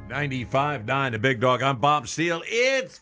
95.9 The Big Dog. I'm Bob Steele. It's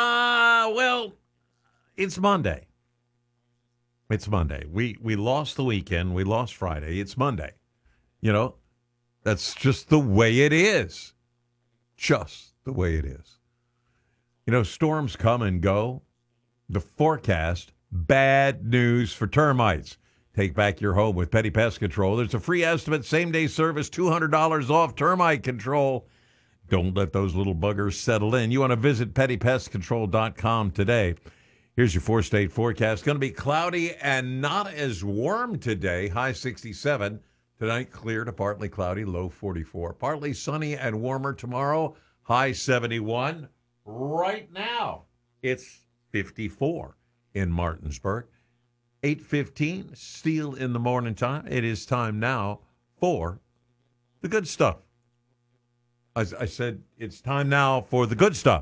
it's Monday. It's Monday. We lost the weekend. We lost Friday. It's Monday. You know, that's just the way it is. Just the way it is. You know, storms come and go. The forecast, bad news for termites. Take back your home with Petty Pest Control. There's a free estimate, same-day service, $200 off termite control. Don't let those little buggers settle in. You want to visit pettypestcontrol.com today. Here's your four-state forecast. Going to be cloudy and not as warm today. High 67. Tonight, clear to partly cloudy, low 44. Partly sunny and warmer tomorrow, high 71. Right now, it's 54 in Martinsburg. 8:15, Steele in the morning time. It is time now for the good stuff. I said it's time now for the good stuff.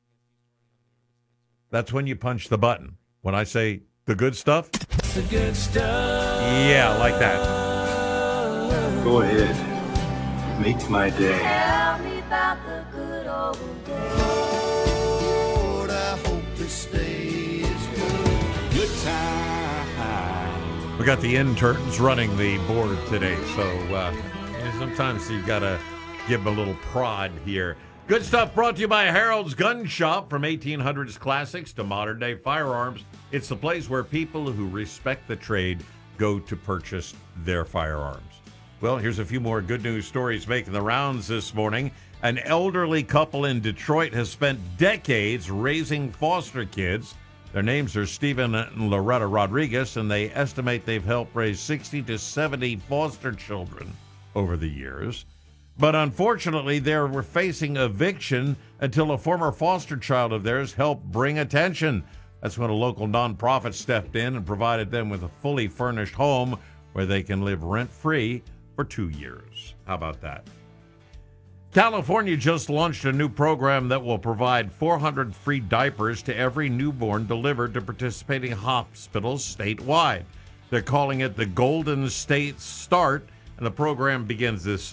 That's when you punch the button. When I say the good stuff. The good stuff. Yeah, like that. Go ahead. Make my day. Tell me about the good old days. Lord, I hope this day is good. Good time. We got the interns running the board today, so sometimes you got to give them a little prod here. Good stuff brought to you by Harold's Gun Shop. From 1800s classics to modern-day firearms, it's the place where people who respect the trade go to purchase their firearms. Well, here's a few more good news stories making the rounds this morning. An elderly couple in Detroit has spent decades raising foster kids. Their names are Stephen and Loretta Rodriguez, and they estimate they've helped raise 60 to 70 foster children over the years. But unfortunately, they were facing eviction until a former foster child of theirs helped bring attention. That's when a local nonprofit stepped in and provided them with a fully furnished home where they can live rent-free for 2 years. How about that? California just launched a new program that will provide 400 free diapers to every newborn delivered to participating hospitals statewide. They're calling it the Golden State Start, and the program begins this